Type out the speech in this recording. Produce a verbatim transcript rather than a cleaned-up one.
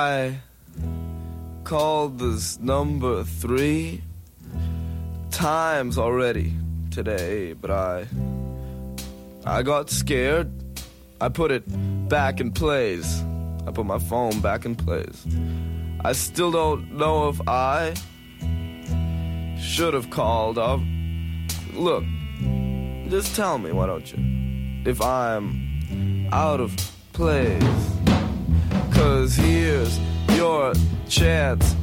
I called this number three times already today, but I I got scared. I put it back in place. I put my phone back in place. I still don't know if I should have called up. Look, just tell me, why don't you, if I'm out of place. 'Cause here's your chance